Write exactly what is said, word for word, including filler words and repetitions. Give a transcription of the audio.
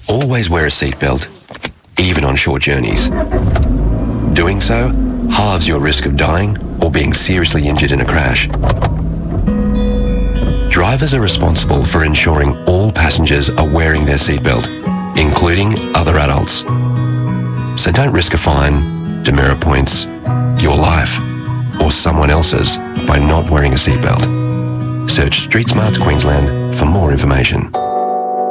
Always wear a seatbelt, even on short journeys. Doing so halves your risk of dying or being seriously injured in a crash. Drivers are responsible for ensuring all passengers are wearing their seatbelt, including other adults. So don't risk a fine, demerit points, your life, or someone else's by not wearing a seatbelt. Search Street Smarts Queensland for more information.